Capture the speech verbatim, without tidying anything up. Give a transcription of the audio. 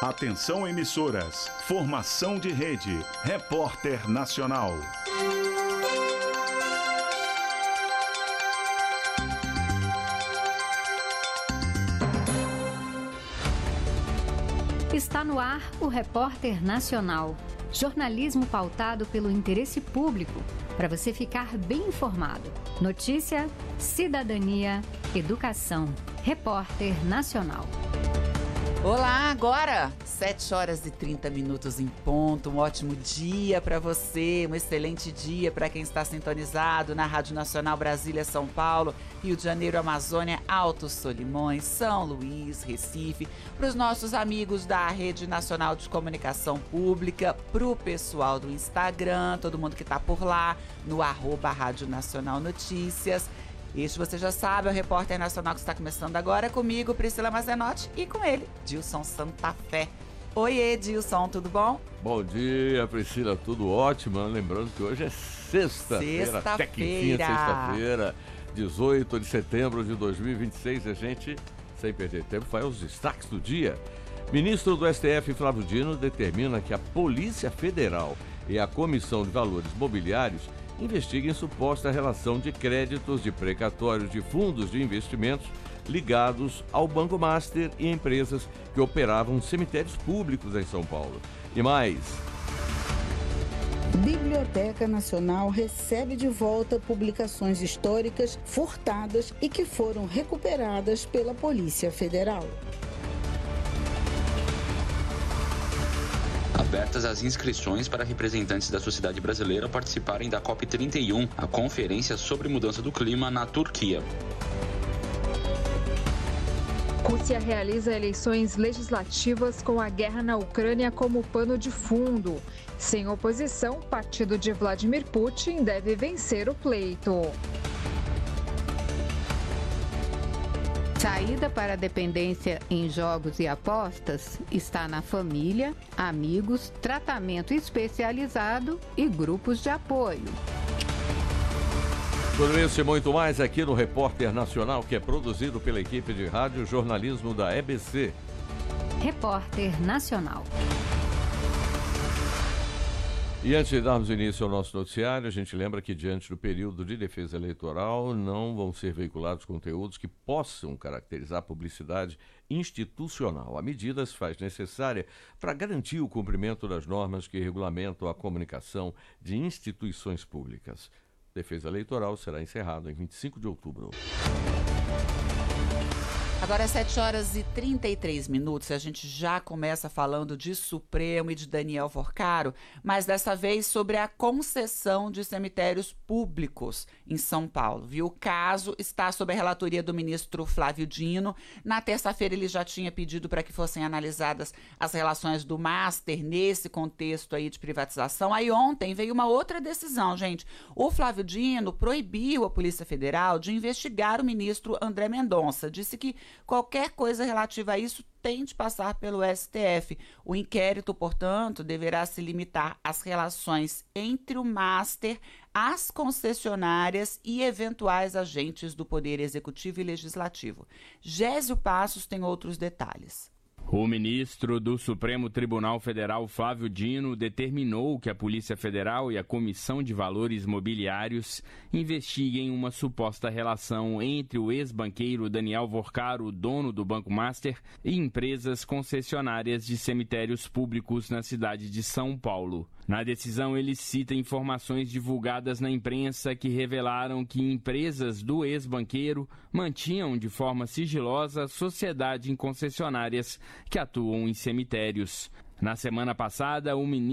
Atenção emissoras, formação de rede, Repórter Nacional. Está no ar o Repórter Nacional. Jornalismo pautado pelo interesse público, para você ficar bem informado. Notícia, cidadania, educação. Repórter Nacional. Olá, agora sete horas e trinta minutos em ponto. Um ótimo dia para você, um excelente dia para quem está sintonizado na Rádio Nacional Brasília, São Paulo, Rio de Janeiro, Amazônia, Altos Solimões, São Luís, Recife, para os nossos amigos da Rede Nacional de Comunicação Pública, para o pessoal do Instagram, todo mundo que está por lá, no arroba Rádio Nacional Notícias. Este, você já sabe, é o Repórter Nacional que está começando agora comigo, Priscila Mazenotti, e com ele, Dilson Santa Fé. Oiê, Dilson, tudo bom? Bom dia, Priscila, tudo ótimo. Lembrando que hoje é sexta-feira, sexta-feira. até que enfim é sexta-feira, dezoito de setembro de dois mil e vinte e seis. A gente, sem perder tempo, vai aos destaques do dia. Ministro do S T F, Flávio Dino, determina que a Polícia Federal e a Comissão de Valores Mobiliários investiguem suposta relação de créditos de precatórios de fundos de investimentos ligados ao Banco Master e empresas que operavam cemitérios públicos em São Paulo. E mais... Biblioteca Nacional recebe de volta publicações históricas furtadas e que foram recuperadas pela Polícia Federal. Abertas as inscrições para representantes da sociedade brasileira participarem da COP trinta e um, a Conferência sobre Mudança do Clima na Turquia. Rússia realiza eleições legislativas com a guerra na Ucrânia como pano de fundo. Sem oposição, o partido de Vladimir Putin deve vencer o pleito. Saída para a dependência em jogos e apostas está na família, amigos, tratamento especializado e grupos de apoio. Tudo isso e muito mais aqui no Repórter Nacional, que é produzido pela equipe de rádio jornalismo da E B C. Repórter Nacional. E antes de darmos início ao nosso noticiário, a gente lembra que diante do período de defesa eleitoral não vão ser veiculados conteúdos que possam caracterizar publicidade institucional. A medida se faz necessária para garantir o cumprimento das normas que regulamentam a comunicação de instituições públicas. Defesa eleitoral será encerrado em vinte e cinco de outubro. Agora é sete horas e trinta e três minutos, a gente já começa falando de Supremo e de Daniel Forcaro, mas dessa vez sobre a concessão de cemitérios públicos em São Paulo, viu? O caso está sob a relatoria do ministro Flávio Dino. Na terça-feira ele já tinha pedido para que fossem analisadas as relações do Master nesse contexto aí de privatização. Aí ontem veio uma outra decisão, gente. O Flávio Dino proibiu a Polícia Federal de investigar o ministro André Mendonça. Disse que qualquer coisa relativa a isso tem de passar pelo S T F. O inquérito, portanto, deverá se limitar às relações entre o Master, as concessionárias e eventuais agentes do Poder Executivo e Legislativo. Gésio Passos tem outros detalhes. O ministro do Supremo Tribunal Federal, Flávio Dino, determinou que a Polícia Federal e a Comissão de Valores Mobiliários investiguem uma suposta relação entre o ex-banqueiro Daniel Forcaro, dono do Banco Master, e empresas concessionárias de cemitérios públicos na cidade de São Paulo. Na decisão, ele cita informações divulgadas na imprensa que revelaram que empresas do ex-banqueiro mantinham de forma sigilosa sociedade em concessionárias que atuam em cemitérios. Na semana passada, o ministro